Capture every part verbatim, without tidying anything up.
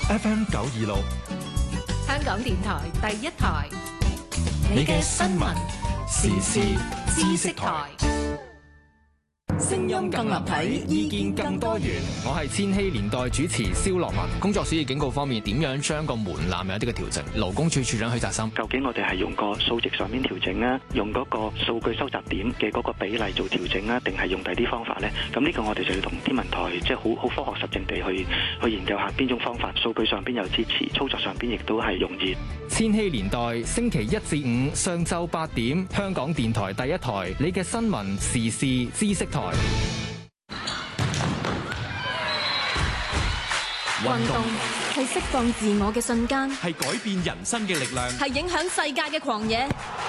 F M 九二六， 香港電台第一台， 你嘅新聞時事知識台。 聲音更立體，意見更多元。 我係千禧年代主持蕭樂文。工作暑期警告方面，點樣將個門檻有一啲嘅調整？勞工處處長許澤森， 究竟我哋係用個數值上面調整啊，用嗰個數據收集點嘅嗰個比例做調整啊，定係用第啲方法呢？咁呢個我哋就要同天文台即係好好科學實證地去去研究下邊種方法，數據上邊有支持，操作上邊亦都係容易。 千禧年代星期一至五上晝八點，香港電台第一台，你嘅新聞時事知識台。 運動係釋放自我嘅瞬間， 係改變人生嘅力量， 係影響世界嘅狂野。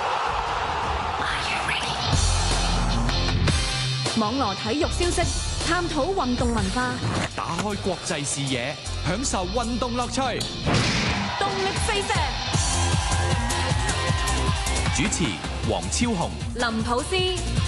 網羅體育消息，探討運動文化， 打開國際視野，享受運動樂趣。 動力飛石， 主持黃超雄、 林普斯。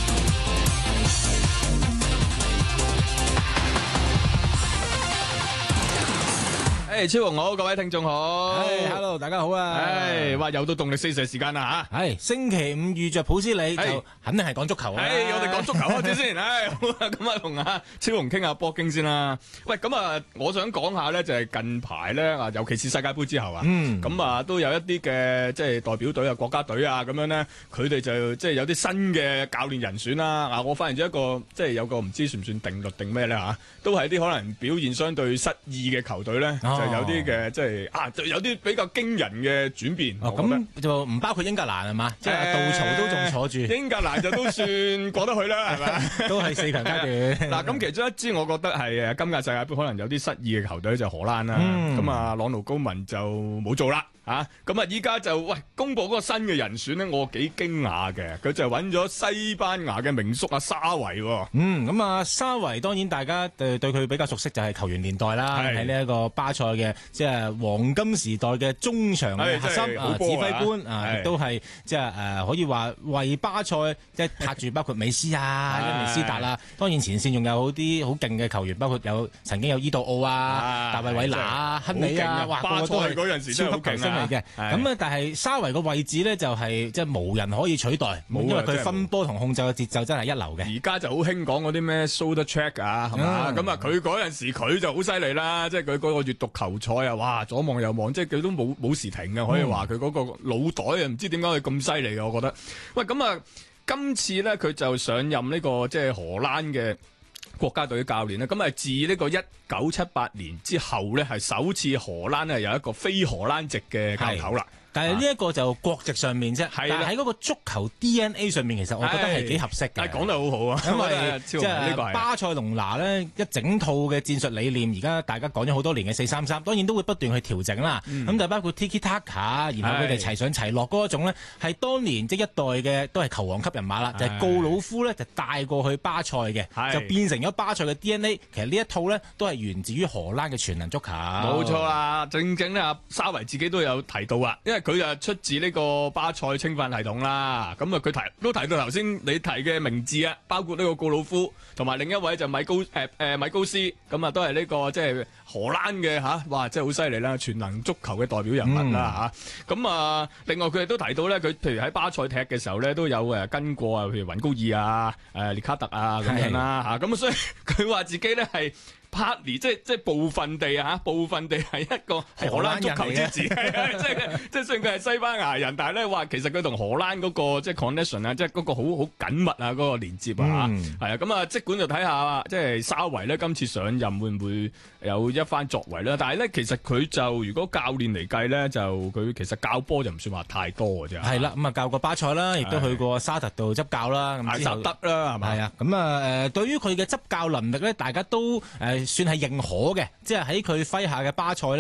誒，超雄好，各位聽眾好。 誒，hello，大家好啊。 誒，哇，又到動力四射時間啦吓。 係星期五遇着普斯里就肯定係講足球啊。 誒，我哋講足球開始先。誒，好啦，咁啊，同阿超雄傾下波經先啦。喂，咁啊，我想講下咧，就係近排咧啊，尤其是世界盃之後啊， 嗯， 咁啊，都有一啲嘅即係代表隊啊、國家隊啊咁樣咧，佢哋就即係有啲新嘅教練人選啦。啊，我發現咗一個即係有個唔知算唔算定律定咩咧吓，都係啲可能表現相對失意嘅球隊咧。就有啲嘅即係啊，就有啲比較驚人嘅轉變。 哦，咁就唔包括英格蘭係嘛？即係杜曹都仲坐住。 英格蘭就都算過得去啦，係咪？ 都係四強階段。 嗱，咁其中一支我覺得係誒今屆世界盃可能有啲失意嘅球隊就荷蘭啦。咁啊，朗奴高文就冇做啦。啊，咁啊，依家就喂公佈嗰個新嘅人選咧，我幾驚訝嘅，佢就揾咗西班牙嘅名宿阿沙維喎。 嗯，咁啊，沙維當然大家對對佢比較熟悉就係球員年代啦，喺呢一個巴塞嘅即係黃金時代嘅中場嘅核心啊，指揮官啊，亦都係即係誒可以話為巴塞即係拍住包括美斯啊、伊尼斯達啦，當然前線仲有好啲好勁嘅球員，包括有曾經有伊度奧啊、大衛韋拿啊、亨利啊，哇， 巴塞嗰陣時真係好勁啊！ 嚟嘅，咁啊，但係沙維個位置咧就係即係無人可以取代，因為佢分波同控制嘅節奏真係一流嘅。 而家就好興講嗰啲咩 shoulder check 啊，係嘛？咁啊，佢嗰陣時佢就好犀利啦，即係佢嗰個閱讀球賽啊，哇，左望右望，即係佢都冇冇時停嘅，可以話佢嗰個腦袋啊，唔知點解佢咁犀利嘅，我覺得。喂，咁啊，今次咧佢就上任呢個即係荷蘭嘅國家隊教練咧，咁啊自呢個一九七八年之後咧，係首次荷蘭咧有一個非荷蘭籍嘅教頭啦。 但係呢一個就國籍上面啫，但係喺嗰個足球 D N A 上面，其實我覺得係幾合適嘅。 講得好好啊， 因為即係巴塞隆拿呢一整套嘅戰術理念，而家大家講咗好多年嘅四三三，當然都會不斷去調整啦。咁、嗯、就包括 Tiki Taka， 然後佢哋齊上齊落嗰一種呢，係當年即一代嘅都係球王級人馬啦，就係、是、告魯夫呢，就帶過去巴塞嘅，就變成咗巴塞嘅 D N A。其實呢一套呢，都係源自於荷蘭嘅全能足球。冇錯啦，正正呢，阿沙維自己都有提到啊，因為佢就出自呢個巴塞青訓系統啦，咁啊佢提都提到頭先你提嘅名字啊，包括呢個告魯夫同埋另一位就米高誒誒、呃、米高斯，咁啊都係呢、這個即係、就是、荷蘭嘅吓，哇真係好犀利啦，全能足球嘅代表人物啦吓，咁、嗯、啊另外佢哋都提到咧，佢譬如喺巴塞踢嘅時候咧，都有誒跟過啊，譬如雲高爾啊、誒列卡特啊咁樣啦吓，咁所以佢話自己咧係。partly 即係即係部分地啊，部分地係一個荷蘭足球之子，即係即係雖然佢係西班牙人，但係咧話其實佢同荷蘭嗰個即係 connection 啊，即係嗰個好好緊密啊嗰個連接啊，係啊，咁啊，即管就睇下即係沙維咧今次上任會唔會有一番作為啦？但係咧其實佢就如果教練嚟計咧，就佢其實教波就唔算話太多嘅啫。係啦，咁啊教過巴塞啦，亦都去過沙特度執教啦，咁之後得啦，係咪？係啊，咁啊誒，對於佢嘅執教能力咧，大家都誒。算係認可嘅，即係喺佢麾下嘅巴塞咧。